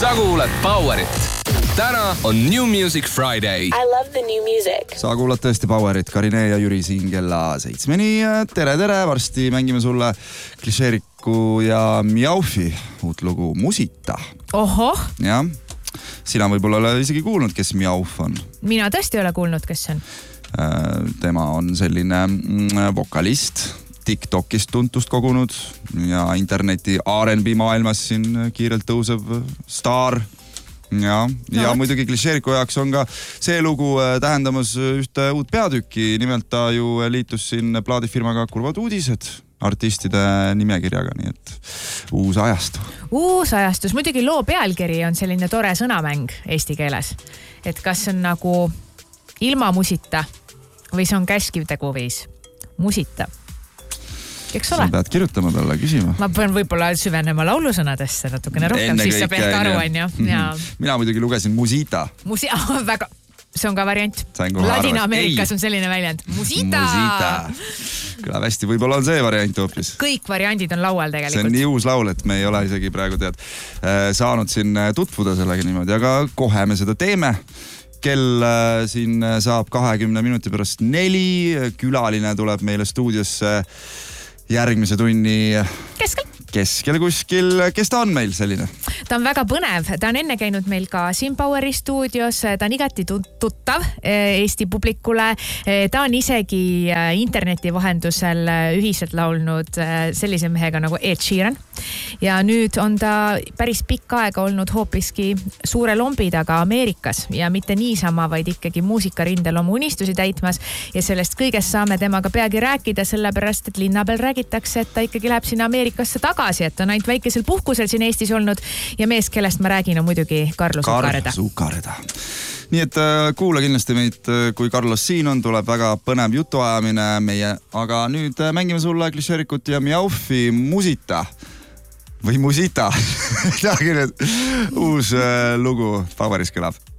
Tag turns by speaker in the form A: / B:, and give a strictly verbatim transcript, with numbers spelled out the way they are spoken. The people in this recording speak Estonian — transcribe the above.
A: sa kuuled Powerit. Täna on New Music Friday.
B: I love the new music.
C: Sa kuulad tõesti Powerit, Karine ja Jüri siin kella seitsmeni. Tere, tere, varsti mängime sulle Klišeeriku ja Mjaufi uut lugu Musita.
D: Ohoh.
C: Jah, sina võib-olla ole isegi kuulnud, kes Mjauf on.
D: Mina tõesti ole kuulnud, kes on.
C: Tema on selline vokalist, TikTokist tuntust kogunud ja interneti R and B maailmas siin kiirelt tõusev staar. Ja, ja no. Muidugi Klišeeriku jaoks on ka see lugu tähendamas ühte uut peatükki. Nimelt ta ju liitus siin plaadifirmaga Kurvad uudised artistide nimekirjaga, nii et uus ajastu.
D: Uus ajastus. Muidugi loo pealkiri on selline tore sõnamäng eesti keeles. Et kas on nagu ilma musita või see on käskiv teguviis? Musita. Eks ole?
C: Sa pead kirjutama talle, küsima.
D: Ma pean võib-olla süvenema laulusõnadesse natukene rohkem,
C: enne
D: siis sa pead aru, on ju.
C: Mina muidugi lugesin Musita.
D: Musi- väga... See on ka variant.
C: Ladina-Ameerikas
D: on selline väljend. Musita!
C: Musita. Kõlab hästi, võib-olla on see variant hoopis.
D: Kõik variandid on laual tegelikult.
C: See on nii uus laul, et me ei ole isegi praegu tead saanud siin tutvuda sellega niimoodi, aga kohe me seda teeme. Kell siin saab kahekümne minuti pärast neli. Külaline tuleb meile stuudiosse järgmise tunni
D: keskel.
C: Keskel kuskil. Kes ta on meil selline?
D: Ta on väga põnev. Ta on enne käinud meil ka Simpoweri stuudios. Ta on igati tuttav Eesti publikule. Ta on isegi interneti vahendusel ühiselt laulnud sellise mehega nagu Ed Sheeran. Ja nüüd on ta päris pikka aega olnud hoopiski suure lombi taga Ameerikas ja mitte niisama, vaid ikkagi muusikarindel oma unistusi täitmas. Ja sellest kõigest saame temaga peagi rääkida, sellepärast, et linna peal räägitakse, et ta ikkagi läheb sinna Ameerikasse tagasi, et on ainult väikesel puhkusel siin Eestis olnud ja mees, kellest ma räägin, on muidugi Carlos Ukareda.
C: Carlos Ukareda. Nii et kuula kindlasti meid, kui Carlos siin on, tuleb väga põnev jutuajamine meie, aga nüüd mängime sulle Klišeerikut ja Mjaufi Musita või Musita. Uus lugu Poweris kõlab.